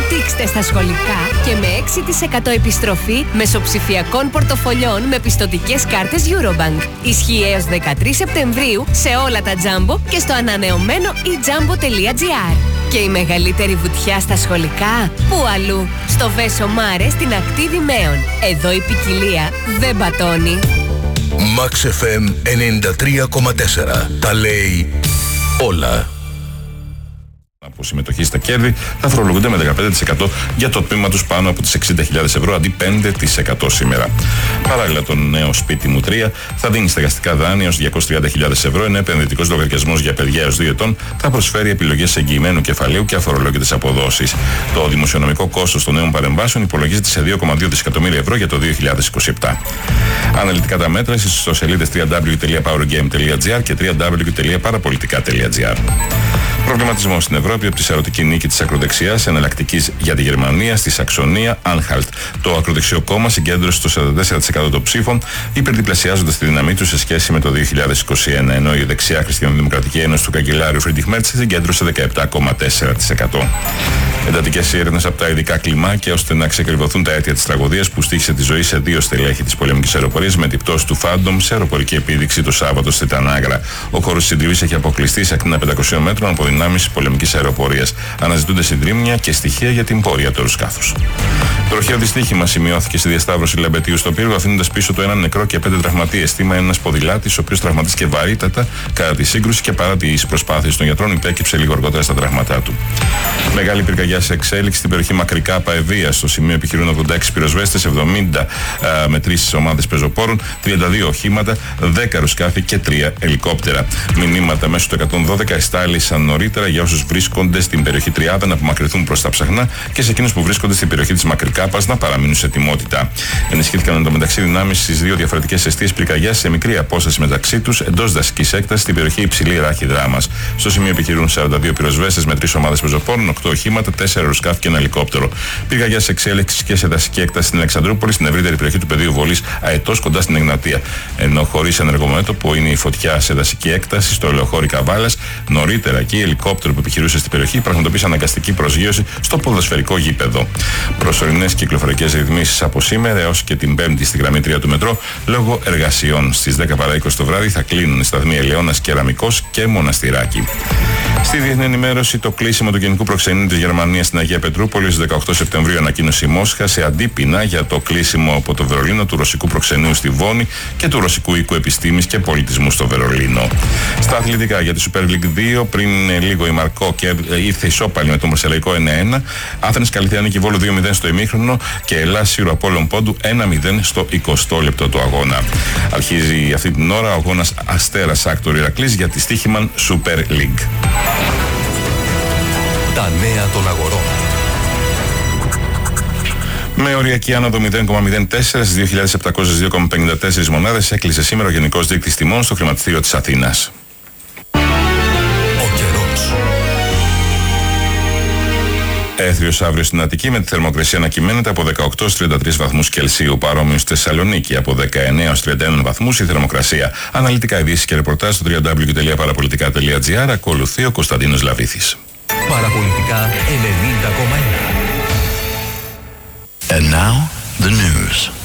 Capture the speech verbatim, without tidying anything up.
Δείξτε στα σχολικά και με έξι τοις εκατό επιστροφή μεσοψηφιακών πορτοφολιών με πιστωτικές κάρτες Eurobank. Ισχύει έως δεκατρείς Σεπτεμβρίου σε όλα τα Jumbo και στο ανανεωμένο e jumbo τελεία gr. Και η μεγαλύτερη βουτιά στα σχολικά, πού αλλού? Στο Βέσο Μάρε στην ακτή Δημαίων. Εδώ η ποικιλία δεν πατώνει. Max εφ εμ ενενήντα τρία κόμμα τέσσερα. Τα λέει όλα. Από συμμετοχή στα κέρδη θα φορολογούνται με δεκαπέντε τοις εκατό για το τμήμα τους πάνω από τις εξήντα χιλιάδες ευρώ αντί πέντε τοις εκατό σήμερα. Παράλληλα, το νέο σπίτι μου τρία θα δίνει στεγαστικά δάνεια έως διακόσιες τριάντα χιλιάδες ευρώ, ενώ επενδυτικός λογαριασμός για παιδιά έως δύο ετών θα προσφέρει επιλογές εγγυημένου κεφαλαίου και αφορολόγητες αποδόσεις. Το δημοσιονομικό κόστος των νέων παρεμβάσεων υπολογίζεται σε δύο κόμμα δύο δισεκατομμύρια ευρώ για το δύο χιλιάδες είκοσι επτά. Αναλυτικά τα μέτρα στις ιστοσελίδες double-u double-u double-u τελεία powergame τελεία gr και double-u double-u double-u τελεία parapolitica τελεία gr. Προβληματισμό στην Ευρώπη από τη σαρωτική νίκη της ακροδεξιάς εναλλακτικής για τη Γερμανία στη Σαξονία Anhalt. Το ακροδεξιό κόμμα συγκέντρωσε το σαράντα τέσσερα τοις εκατό των ψήφων, υπερδιπλασιάζοντας τη δύναμή του σε σχέση με το δύο χιλιάδες είκοσι ένα, ενώ η δεξιά Χριστιανοδημοκρατική Ένωση του καγκελάριου Φρίντριχ Μέρτς συγκέντρωσε δεκαεπτά κόμμα τέσσερα τοις εκατό. Εντατικές έρευνες από τα ειδικά κλιμάκια ώστε να ξεκριβωθούν τα αίτια της τραγωδίας που στοίχησε τη ζωή σε δύο στελέχη της πολεμικής αεροπορίας με την πτώση του Phantom σε αεροπορική επίδειξη το Σάββατο στη Τανάγρα. Ο χώρος της συντριβής έχει αποκλειστεί σε ακτίνα πεντακοσίων μέτρων από δυνάμεις πολεμικής αεροπορίας. Αναζητούνται συντρίμμια και στοιχεία για την πορεία του αεροσκάφους. Τροχαίο δυστύχημα σημειώθηκε στη διασταύρωση Λεμπετίου στο Πύργο, αφήνοντας πίσω του έναν νεκρό και πέντε τραυματίες. Θύμα ένας ποδηλάτης, ο οποίος τραυματίστηκε βαρύτατα κατά τη σύγκρουση και παρά τις προσπάθειες των γιατρών υπέκυψε λίγο αργότερα στα τραύματά του. Μεγάλη πυρκαγιά σε εξέλιξη στην περιοχή Μακρικά Παεδία. Στο σημείο επιχειρούν ογδόντα έξι πυροσβέστες, εβδομήντα α, με τρεις ομάδες πεζοπόρων, τριάντα δύο οχήματα, δέκα αεροσκάφη και τρία ελικόπτερα. Μηνύματα μέσω του εκατόν δώδεκα εστάλησαν νωρίτερα για όσους βρίσκονται στην περιοχή Τριάδα να απομακρυνθούν προς τα ψαχνά και σε εκείνους που βρίσκονται στην περιοχή της Μακρικάπας να παραμείνουν σε ετοιμότητα. Ενισχύθηκαν εντωμεταξύ δυνάμεις στις δύο διαφορετικές αιστείες πυρκαγιάς σε μικρή απόσταση μεταξύ τους εντός δασικής έκτασης στην περιοχή Υψηλή Ράχη Δράμας. Στο σημείο επιχειρούν σαράντα δύο πυροσβέστες με τρεις ομάδες πεζοπόρων, οκτώ οχήματα, τέσσερα αεροσκάφη και ένα ελικόπτερο. Πυρκαγιά σε εξέλιξη και σε δασική έκταση στην Αλεξανδρούπολη, στην ευρύτερη περιοχή του πεδίου βολής Αετός κοντά στην Εγνατία. Ενώ χωρίς ενεργό μέτωπο είναι η φωτιά σε δασική έκταση στο ελαιοχώρι Καβάλας. Νωρίτερα εκεί η ελικόπτερο που επιχειρούσε στην περιοχή πραγματοποίησε αναγκαστική προσγείωση στο ποδοσφαιρικό γήπεδο. Προσωρινές κυκλοφορικές ρυθμίσεις από σήμερα έως και την Πέμπτη στη γραμμή τρία του μετρό λόγω εργασιών. Στις δέκα παρά είκοσι το βράδυ θα κλείνουν οι σταθμοί Ελαιώνας, Κεραμικός και Μοναστηράκι. Στη διεθνή ενημέρωση, το κλείσιμο του Γενικού Προξενείου της Γερμανίας στην Αγία Πετρούπολη στις δεκαοκτώ Σεπτεμβρίου ανακοίνωσε η Μόσχα σε αντίπεινα για το κλείσιμο από το Βερολίνο του Ρωσικού Προξενείου στη Βόνη και του Ρωσικού Οίκου Επιστήμης και Πολιτισμού στο Βερολίνο. Στα αθλητικά για τη Super League δύο, πριν λίγο η Μαρκό και ήρθε ισόπαλη με τον Μαρσελαϊκό ένα ένα. Άθενες Καλυθιανίκη Βόλου δύο μηδέν στο ημίχρονο και Ελλάς Σύρο Απόλλων Πόντου ένα μηδέν στο εικοστό λεπτό του αγώνα. Αρχίζει αυτή την ώρα ο αγώνας Αστέρας Άκτορ Ηρακλής για τη Στοίχημαν Super League. Τα νέα των αγορών. Με οριακή άνοδο μηδέν κόμμα μηδέν τέσσερα στις δύο χιλιάδες επτακόσιες δύο κόμμα πενήντα τέσσερα μονάδες έκλεισε σήμερα ο Γενικός Δείκτης Τιμών στο χρηματιστήριο της Αθήνας. Έθριος αύριο στην Αττική με τη θερμοκρασία να κυμαίνεται από δεκαοκτώ στους τριάντα τρεις βαθμούς Κελσίου. Παρόμοιο στη Θεσσαλονίκη από δεκαεννέα στους τριάντα ένα βαθμούς η θερμοκρασία. Αναλυτικά ειδήσεις και ρεπορτάζ στο double-u double-u double-u τελεία parapolitica τελεία gr. Ακολουθεί ο Κωνσταντίνος Λαβήθης. Παραπολιτικά ενενήντα κόμμα ένα. And now the news.